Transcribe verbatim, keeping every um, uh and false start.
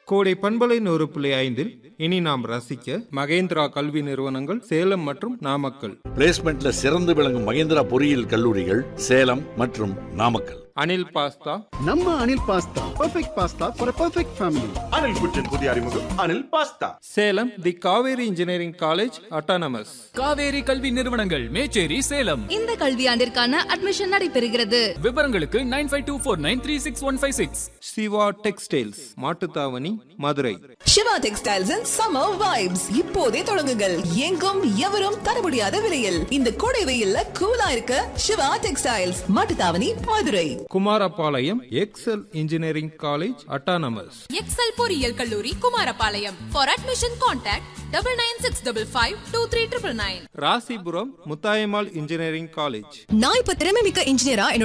கோடை பண்பலை நூறு புள்ளி ஐந்தில் இனி நாம் ரசிக்க மகேந்திரா கல்வி நிறுவனங்கள் சேலம் மற்றும் நாமக்கல். பிளேஸ்மெண்ட்ல சிறந்து விளங்கும் மகேந்திரா பொறியியல் கல்லூரிகள் சேலம் மற்றும் நாமக்கல். அனில் பாஸ்தா, நம்ம Anil pasta, perfect pasta for a perfect family. Anil குச்சின் புதிய அறிமுகம் அனில் பாஸ்தா. சேலம் தி Kaveri engineering college autonomous. Kaveri கல்வி நிறுவனங்கள் மேச்சேரி சேலம். இந்த கல்வியாண்டிற்கான அட்மிஷன் நடைபெறுகிறது. விவரங்களுக்கு nine five two four nine three six one five six. Siva textiles, Mattuthavani, Madurai. Siva textiles and summer vibes இப்போதே தொடங்குங்கள். எங்கும் எவரும் தர முடியாத விலையில் இந்த கோடை வெயில்ல கூலா இருக்க Siva textiles, Mattuthavani, Madurai. Kumarapalayam XL engineering college autonomous. XL பொறியியல் கல்லூரி Kumarapalayam. For admission contact double nine six double five two three triple nine. Rasipuram Muthayammal engineering college. நான் இப்ப திறமை மிக்க இன்ஜினியரா